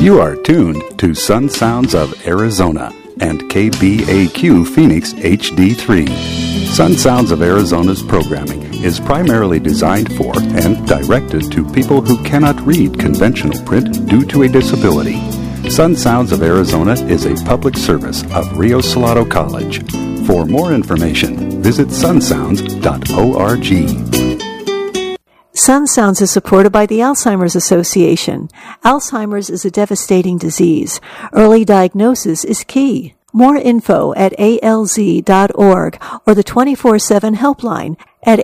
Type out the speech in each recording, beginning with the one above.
You are tuned to Sun Sounds of Arizona and KBAQ Phoenix HD3. Sun Sounds of Arizona's programming is primarily designed for and directed to people who cannot read conventional print due to a disability. Sun Sounds of Arizona is a public service of Rio Salado College. For more information, visit sunsounds.org. Sun Sounds is supported by the Alzheimer's Association. Alzheimer's is a devastating disease. Early diagnosis is key. More info at alz.org or the 24/7 helpline at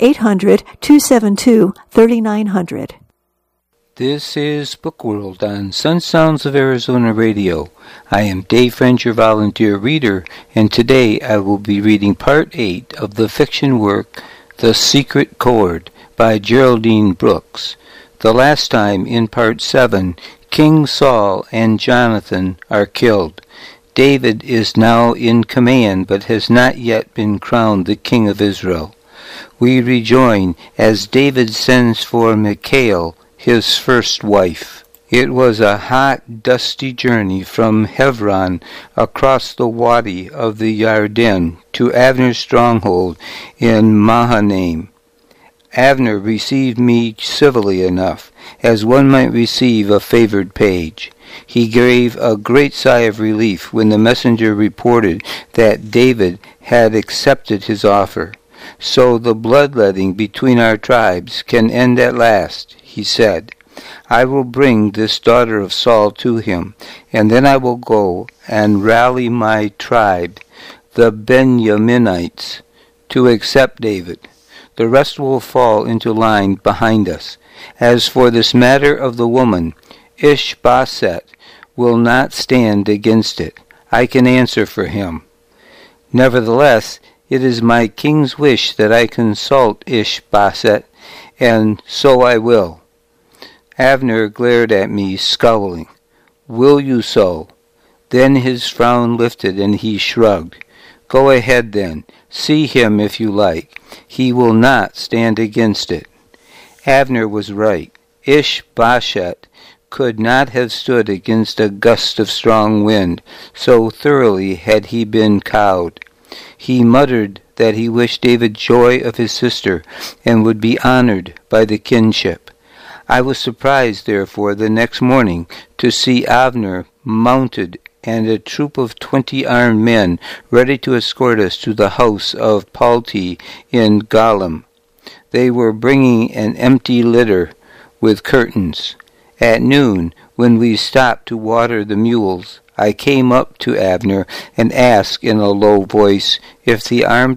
800-272-3900. This is Bookworld on Sun Sounds of Arizona Radio. I am Dave French, your volunteer reader, and today I will be reading Part 8 of the fiction work The Secret Chord by Geraldine Brooks. The last time, in Part 7, King Saul and Jonathan are killed. David is now in command, but has not yet been crowned the king of Israel. We rejoin as David sends for Michal, his first wife. It was a hot, dusty journey from Hebron across the Wadi of the Yarden to Avner's stronghold in Mahanaim. Avner received me civilly enough, as one might receive a favored page. He gave a great sigh of relief when the messenger reported that David had accepted his offer. So the bloodletting between our tribes can end at last, he said. I will bring this daughter of Saul to him, and then I will go and rally my tribe, the Benjaminites, to accept David. The rest will fall into line behind us. As for this matter of the woman, Ishbosheth will not stand against it. I can answer for him. Nevertheless, it is my king's wish that I consult Ishbosheth, and so I will. Avner glared at me, scowling. Will you so? Then his frown lifted and he shrugged. Go ahead then. See him if you like. He will not stand against it. Avner was right. Ishbosheth could not have stood against a gust of strong wind, so thoroughly had he been cowed. He muttered that he wished David joy of his sister, and would be honored by the kinship. I was surprised, therefore, the next morning to see Avner mounted and a troop of 20 armed men ready to escort us to the house of Palti in Galim. They were bringing an empty litter with curtains. At noon, when we stopped to water the mules, I came up to Avner and asked in a low voice if the armed